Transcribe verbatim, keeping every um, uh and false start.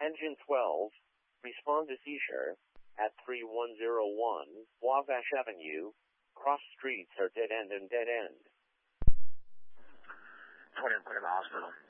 Engine twelve, respond to seizure at three one zero one Wabash Avenue. Cross streets are dead end and dead end. twenty, put in the hospital.